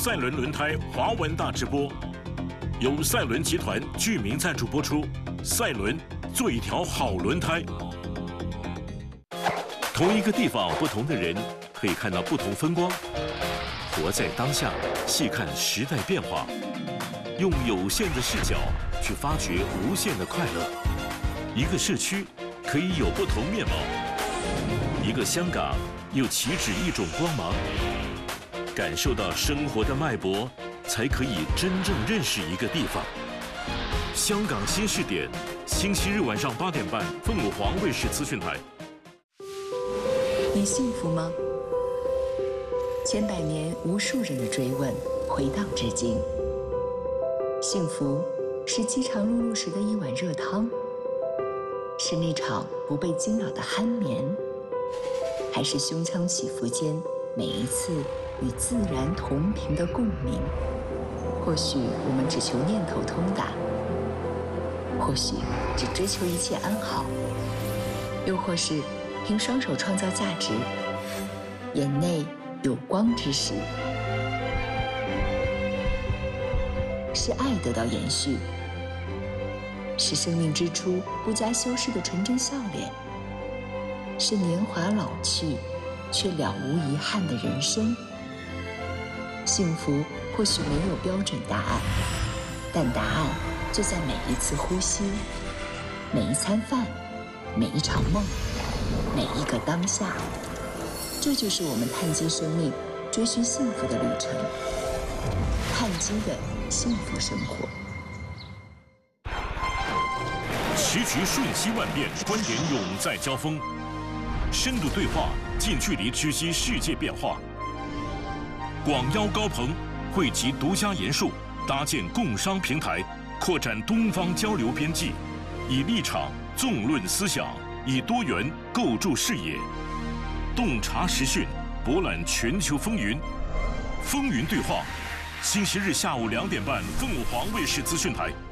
赛伦轮胎华文大直播，由赛伦集团居民赞助播出。赛伦做一条好轮胎。同一个地方，不同的人可以看到不同风光。活在当下，细看时代变化，用有限的视角去发掘无限的快乐。一个社区可以有不同面貌，一个香港又岂止一种光芒。感受到生活的脉搏，才可以真正认识一个地方。香港新视点，星期日晚上8点半，凤凰卫视资讯台。 你幸福吗？千百年无数人的追问，回荡至今。幸福是饥肠辘辘时的一碗热汤，是那场不被惊扰的酣眠，还是胸腔起伏间每一次与自然同频的共鸣？或许我们只求念头通达，或许只追求一切安好，又或是凭双手创造价值，眼内有光之时，是爱得到延续，是生命之初不加修饰的纯真笑脸，是年华老去却了无遗憾的人生。幸福或许没有标准答案，但答案就在每一次呼吸，每一餐饭，每一场梦，每一个当下。这就是我们探基生命、追寻幸福的旅程，探基的幸福生活。 时局瞬息万变，观点永在交锋，深度对话，近距离知悉世界变化。广邀高朋，汇集独家研述，搭建共商平台，扩展东方交流边际，以立场纵论思想，以多元构筑视野，洞察时讯，博览全球风云。风云对话，星期日下午2点半，凤凰卫视资讯台。